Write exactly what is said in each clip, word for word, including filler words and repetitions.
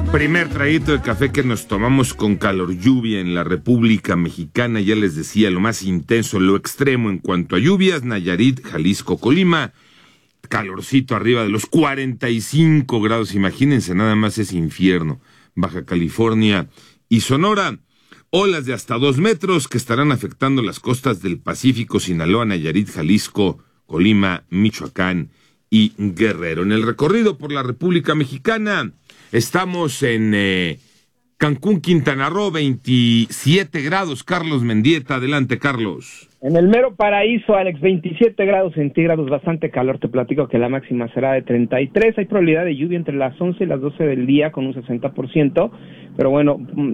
Primer traguito de café que nos tomamos con calor lluvia en la República Mexicana. Ya les decía, lo más intenso, lo extremo en cuanto a lluvias, Nayarit, Jalisco, Colima. Calorcito arriba de los cuarenta y cinco grados, imagínense nada más ese infierno. Baja California y Sonora. Olas de hasta dos metros que estarán afectando las costas del Pacífico, Sinaloa, Nayarit, Jalisco, Colima, Michoacán y Guerrero. En el recorrido por la República Mexicana estamos en eh, Cancún, Quintana Roo, veintisiete grados. Carlos Mendieta, adelante, Carlos. En el mero paraíso, Alex, veintisiete grados centígrados, bastante calor. Te platico que la máxima será de treinta y tres. Hay probabilidad de lluvia entre las once y las doce del día con un sesenta por ciento. Pero bueno,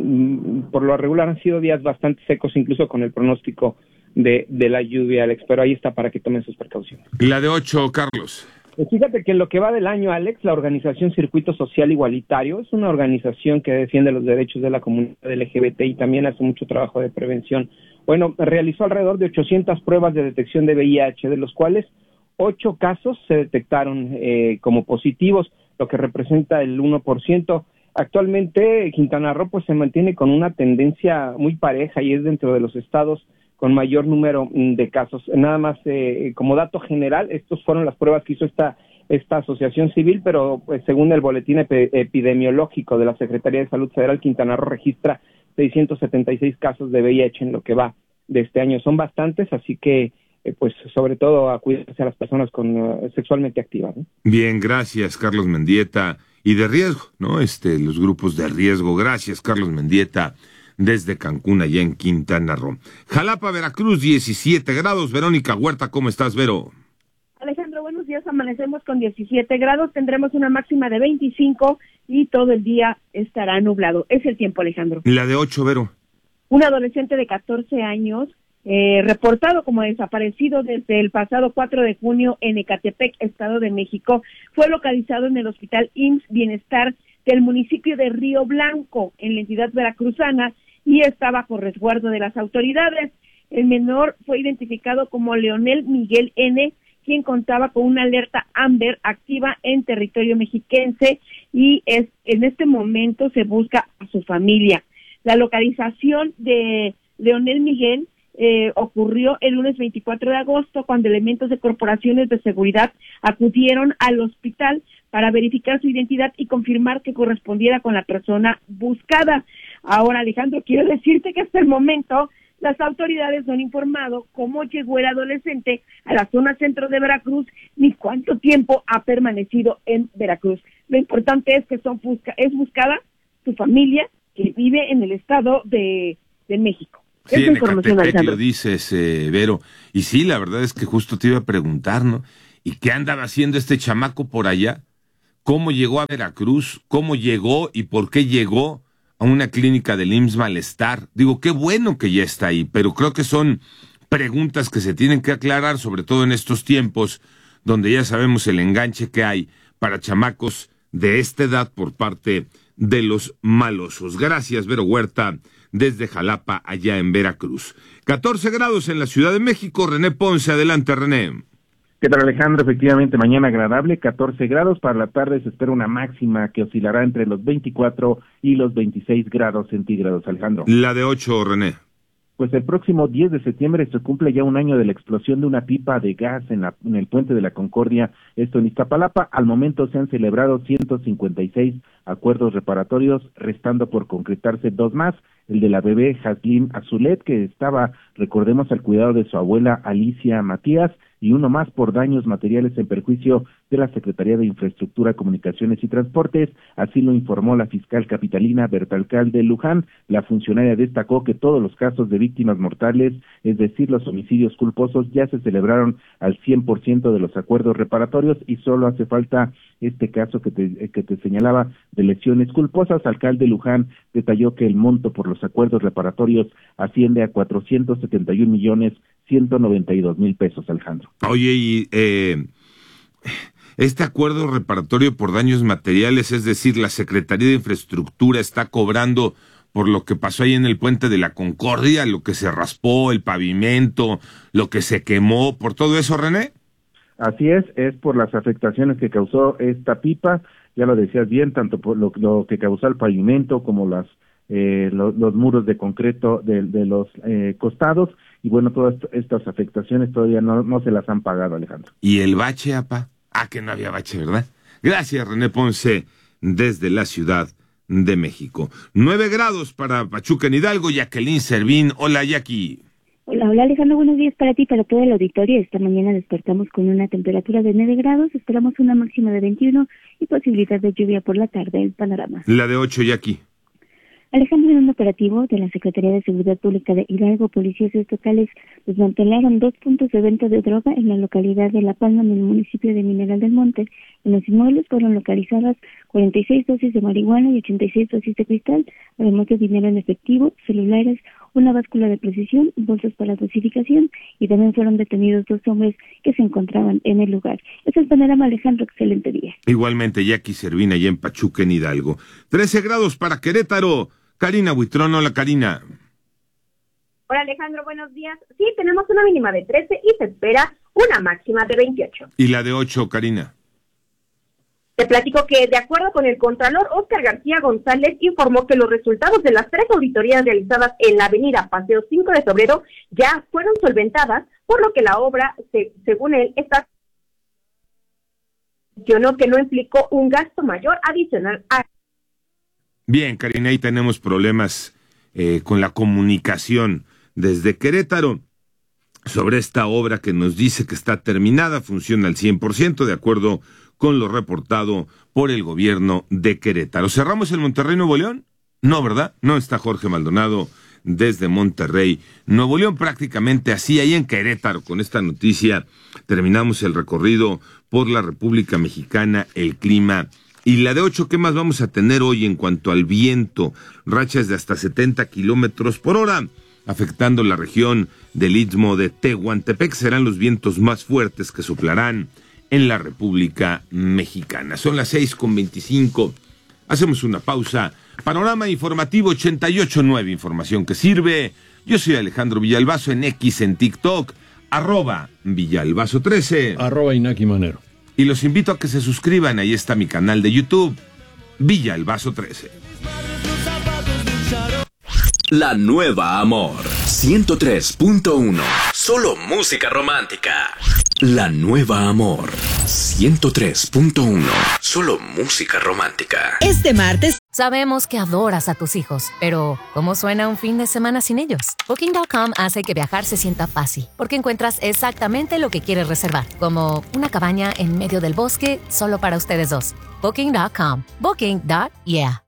por lo regular han sido días bastante secos, incluso con el pronóstico de, de la lluvia, Alex. Pero ahí está para que tomen sus precauciones. La de ocho, Carlos. Pues fíjate que en lo que va del año, Alex, la organización Circuito Social Igualitario es una organización que defiende los derechos de la comunidad L G B T y también hace mucho trabajo de prevención. Bueno, realizó alrededor de ochocientas pruebas de detección de V I H, de los cuales ocho casos se detectaron eh, como positivos, lo que representa el uno por ciento. Actualmente Quintana Roo pues se mantiene con una tendencia muy pareja y es dentro de los estados con mayor número de casos. Nada más eh, como dato general, estos fueron las pruebas que hizo esta esta asociación civil, pero pues según el boletín ep- epidemiológico de la Secretaría de Salud Federal, Quintana Roo registra seiscientos setenta y seis casos de V I H en lo que va de este año. Son bastantes, así que eh, pues sobre todo a cuidarse a las personas con uh, sexualmente activas, ¿no? Bien, gracias, Carlos Mendieta. Y de riesgo, ¿no? Este, los grupos de riesgo. Gracias, Carlos Mendieta, desde Cancún, allá en Quintana Roo. Jalapa, Veracruz, diecisiete grados. Verónica Huerta, ¿cómo estás, Vero? Alejandro, buenos días. Amanecemos con diecisiete grados, tendremos una máxima de veinticinco y todo el día estará nublado. Es el tiempo, Alejandro. La de ocho, Vero. Un adolescente de catorce años, eh, reportado como desaparecido desde el pasado cuatro de junio en Ecatepec, Estado de México, fue localizado en el Hospital I M S S Bienestar del municipio de Río Blanco, en la entidad veracruzana, y está bajo resguardo de las autoridades. El menor fue identificado como Leonel Miguel N., quien contaba con una alerta Amber activa en territorio mexiquense, y es en este momento se busca a su familia. La localización de Leonel Miguel eh, ocurrió el lunes veinticuatro de agosto, cuando elementos de corporaciones de seguridad acudieron al hospital para verificar su identidad y confirmar que correspondiera con la persona buscada. Ahora, Alejandro, quiero decirte que hasta el momento las autoridades no han informado cómo llegó el adolescente a la zona centro de Veracruz, ni cuánto tiempo ha permanecido en Veracruz. Lo importante es que son busca, es buscada su familia, que vive en el Estado de, de México. Sí, Esa en información, Ecatepec Alejandro. lo dices, eh, Vero. Y sí, la verdad es que justo te iba a preguntar, ¿no? ¿Y qué andaba haciendo este chamaco por allá? ¿Cómo llegó a Veracruz? ¿Cómo llegó y por qué llegó a una clínica del I M S S Malestar? Digo, qué bueno que ya está ahí, pero creo que son preguntas que se tienen que aclarar, sobre todo en estos tiempos donde ya sabemos el enganche que hay para chamacos de esta edad por parte de los malosos. Gracias, Vero Huerta, desde Jalapa, allá en Veracruz. catorce grados en la Ciudad de México. René Ponce, adelante, René. ¿Qué tal, Alejandro? Efectivamente, mañana agradable, catorce grados. Para la tarde se espera una máxima que oscilará entre los veinticuatro y los veintiséis grados centígrados, Alejandro. La de ocho, René. Pues el próximo diez de septiembre se cumple ya un año de la explosión de una pipa de gas en, la, en el Puente de la Concordia, esto en Iztapalapa. Al momento se han celebrado ciento cincuenta y seis acuerdos reparatorios, restando por concretarse dos más. El de la bebé Jaslín Azulet, que estaba, recordemos, al cuidado de su abuela Alicia Matías, y uno más por daños materiales en perjuicio de la Secretaría de Infraestructura, Comunicaciones y Transportes. Así lo informó la fiscal capitalina Bertalcalde Luján. La funcionaria destacó que todos los casos de víctimas mortales, es decir, los homicidios culposos, ya se celebraron al cien por ciento de los acuerdos reparatorios y solo hace falta este caso que te, que te señalaba de lesiones culposas. Alcalde Luján detalló que el monto por los acuerdos reparatorios asciende a cuatrocientos setenta y un millones ciento noventa y dos mil pesos, Alejandro. Oye, y eh, este acuerdo reparatorio por daños materiales, es decir, la Secretaría de Infraestructura está cobrando por lo que pasó ahí en el Puente de la Concordia, lo que se raspó, el pavimento, lo que se quemó, por todo eso, René. Así es, es por las afectaciones que causó esta pipa, ya lo decías bien, tanto por lo, lo que causó el pavimento como las eh, lo, los muros de concreto de, de los eh, costados, y bueno, todas estas afectaciones todavía no, no se las han pagado, Alejandro. ¿Y el bache, apa? Ah, que no había bache, ¿verdad? Gracias, René Ponce, desde la Ciudad de México. Nueve grados para Pachuca en Hidalgo. Jacqueline Servín. Hola, Jackie. Hola, hola Alejandro, buenos días para ti y para todo el auditorio. Esta mañana despertamos con una temperatura de nueve grados, esperamos una máxima de veintiuno y posibilidad de lluvia por la tarde. El panorama. La de ocho, Jackie. Alejandro, en un operativo de la Secretaría de Seguridad Pública de Hidalgo, policías estatales desmantelaron dos puntos de venta de droga en la localidad de La Palma, en el municipio de Mineral del Monte. En los inmuebles fueron localizadas cuarenta y seis dosis de marihuana y ochenta y seis dosis de cristal, además de dinero en efectivo, celulares, una báscula de precisión, bolsas para dosificación, y también fueron detenidos dos hombres que se encontraban en el lugar. Ese es el panorama, Alejandro, excelente día. Igualmente, Jackie Servín, allá en Pachuca, en Hidalgo. trece grados para Querétaro. Karina Buitrón, hola Karina. Hola Alejandro, buenos días. Sí, tenemos una mínima de trece y se espera una máxima de veintiocho. ¿Y la de ocho, Karina? Te platico que, de acuerdo con el Contralor Óscar García González, informó que los resultados de las tres auditorías realizadas en la avenida Paseo cinco de Febrero ya fueron solventadas, por lo que la obra, se, según él, está mencionó que no implicó un gasto mayor adicional a... Bien, Karina, ahí tenemos problemas eh, con la comunicación desde Querétaro sobre esta obra que nos dice que está terminada, funciona al cien por ciento, de acuerdo con lo reportado por el gobierno de Querétaro. ¿Cerramos el Monterrey, Nuevo León? No, ¿verdad? No está Jorge Maldonado desde Monterrey, Nuevo León, prácticamente así, ahí en Querétaro. Con esta noticia terminamos el recorrido por la República Mexicana, el clima. Y la de ocho, ¿qué más vamos a tener hoy en cuanto al viento? Rachas de hasta setenta kilómetros por hora, afectando la región del Istmo de Tehuantepec. Serán los vientos más fuertes que soplarán en la República Mexicana. Son las seis con veinticinco. Hacemos una pausa. Panorama informativo ochenta y ocho punto nueve, información que sirve. Yo soy Alejandro Villalbazo, en X, en TikTok, arroba Villalbazo trece. Arroba Inaki Manero. Y los invito a que se suscriban, ahí está mi canal de YouTube, Villalbazo trece. La nueva Amor, ciento tres punto uno. Solo música romántica. La nueva Amor, ciento tres punto uno. Solo música romántica. Este martes sabemos que adoras a tus hijos, pero ¿cómo suena un fin de semana sin ellos? Booking punto com hace que viajar se sienta fácil, porque encuentras exactamente lo que quieres reservar, como una cabaña en medio del bosque solo para ustedes dos. Booking punto com. Booking. Yeah.